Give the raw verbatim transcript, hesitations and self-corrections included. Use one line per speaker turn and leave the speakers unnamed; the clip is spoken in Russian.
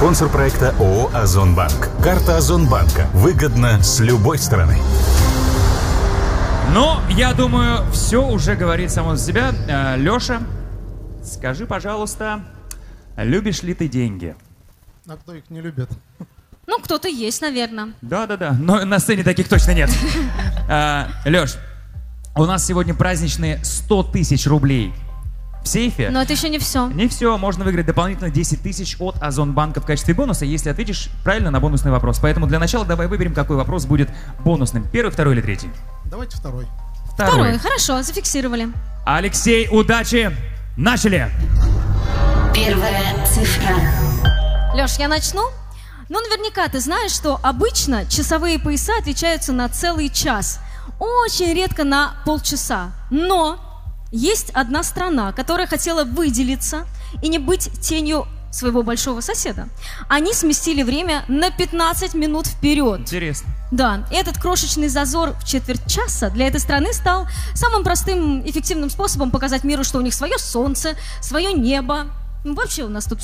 Спонсор проекта ООО «Озонбанк». Карта Озонбанка. Выгодно с любой стороны.
Ну, я думаю, все уже говорит само за себя. Э, Леша, скажи, пожалуйста, любишь ли ты деньги?
А кто их не любит?
Ну, кто-то есть, наверное.
Да-да-да, но на сцене таких точно нет. Э, Леш, у нас сегодня праздничные сто тысяч рублей в сейфе.
Но это еще не все.
Не все, можно выиграть дополнительно десять тысяч от Озонбанка в качестве бонуса, если ответишь правильно на бонусный вопрос. Поэтому для начала давай выберем, какой вопрос будет бонусным. Первый, второй или третий?
Давайте второй.
Второй.
Второй, хорошо, зафиксировали.
Алексей, удачи! Начали!
Первая цифра.
Леш, я начну? Ну, наверняка ты знаешь, что обычно часовые пояса отличаются на целый час. Очень редко на полчаса. Но есть одна страна, которая хотела выделиться и не быть тенью своего большого соседа. Они сместили время на пятнадцать минут вперед.
Интересно.
Да, этот крошечный зазор в четверть часа для этой страны стал самым простым, эффективным способом показать миру, что у них свое солнце, свое небо. Ну, вообще у нас тут